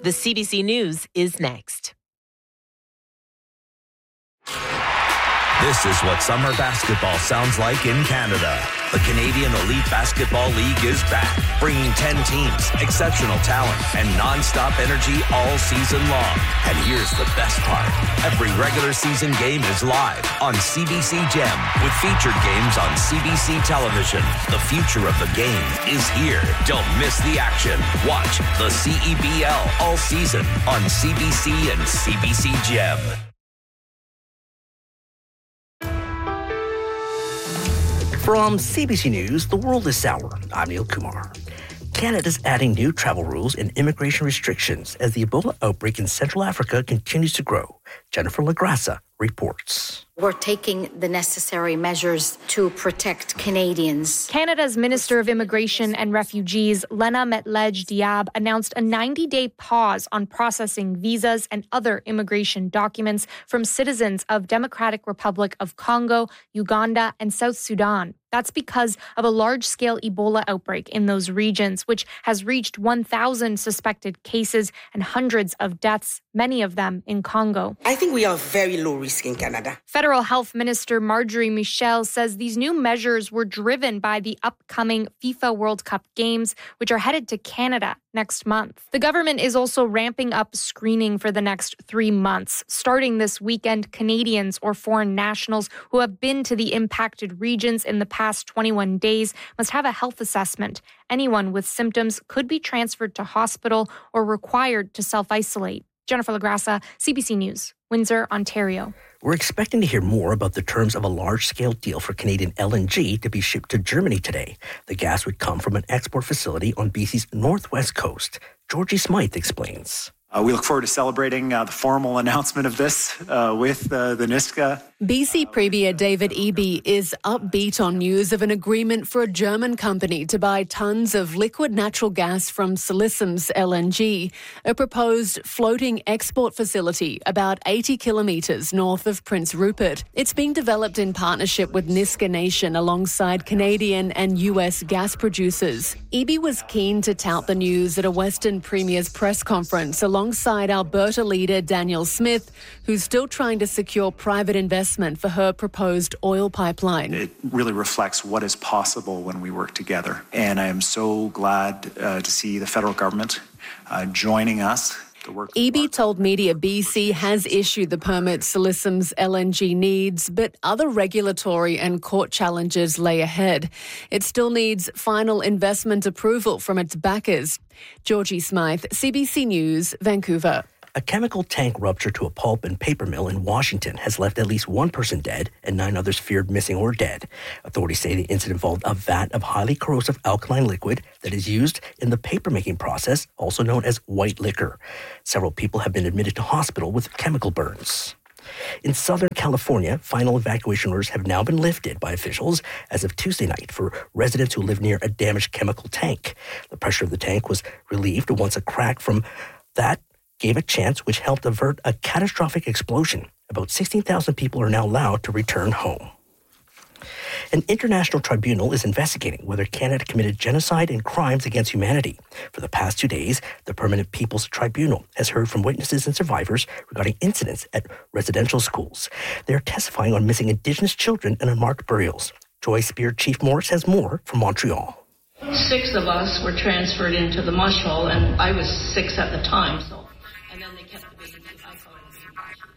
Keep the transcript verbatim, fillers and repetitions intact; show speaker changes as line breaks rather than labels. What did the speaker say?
The C B C News is next.
This is what summer basketball sounds like in Canada. The Canadian Elite Basketball League is back, bringing ten teams, exceptional talent, and non-stop energy all season long. And here's the best part. Every regular season game is live on C B C Gem with featured games on C B C television. The future of the game is here. Don't miss the action. Watch the C E B L all season on C B C and C B C Gem.
From C B C News, The World is Sour. I'm Neil Kumar. Canada's adding new travel rules and immigration restrictions as the Ebola outbreak in Central Africa continues to grow. Jennifer LaGrassa reports.
We're taking the necessary measures to protect Canadians.
Canada's Minister of Immigration and Refugees, Lena Metlej-Diab, announced a ninety-day pause on processing visas and other immigration documents from citizens of Democratic Republic of Congo, Uganda, and South Sudan. That's because of a large-scale Ebola outbreak in those regions, which has reached one thousand suspected cases and hundreds of deaths, many of them in Congo.
I think we are very low risk in Canada.
Federal Health Minister Marjorie Michel says these new measures were driven by the upcoming FIFA World Cup games, which are headed to Canada next month. The government is also ramping up screening for the next three months. Starting this weekend, Canadians or foreign nationals who have been to the impacted regions in the past twenty-one days must have a health assessment. Anyone with symptoms could be transferred to hospital or required to self-isolate. Jennifer LaGrassa, C B C News, Windsor, Ontario.
We're expecting to hear more about the terms of a large-scale deal for Canadian L N G to be shipped to Germany today. The gas would come from an export facility on B C's northwest coast. Georgie Smythe explains.
Uh, we look forward to celebrating uh, the formal announcement of this uh, with uh, the Niska.
B C Premier David Eby is upbeat on news of an agreement for a German company to buy tons of liquid natural gas from Silicim's L N G, a proposed floating export facility about eighty kilometres north of Prince Rupert. It's being developed in partnership with Niska Nation alongside Canadian and U S gas producers. Eby was keen to tout the news at a Western Premier's press conference alongside Alberta leader Danielle Smith, who's still trying to secure private investment for her proposed oil pipeline.
It really reflects what is possible when we work together. And I am so glad uh, to see the federal government uh, joining us.
Eby told Media B C has issued the permit Silicim's L N G needs, but other regulatory and court challenges lay ahead. It still needs final investment approval from its backers. Georgie Smythe, C B C News, Vancouver.
A chemical tank rupture to a pulp and paper mill in Washington has left at least one person dead and nine others feared missing or dead. Authorities say the incident involved a vat of highly corrosive alkaline liquid that is used in the paper-making process, also known as white liquor. Several people have been admitted to hospital with chemical burns. In Southern California, final evacuation orders have now been lifted by officials as of Tuesday night for residents who live near a damaged chemical tank. The pressure of the tank was relieved once a crack from that gave a chance, which helped avert a catastrophic explosion. About sixteen thousand people are now allowed to return home. An international tribunal is investigating whether Canada committed genocide and crimes against humanity. For the past two days, the Permanent People's Tribunal has heard from witnesses and survivors regarding incidents at residential schools. They are testifying on missing Indigenous children and unmarked burials. Joy Spear Chief Morris has more from Montreal.
Six of us were transferred into the mush hole, and I was six at the time, so.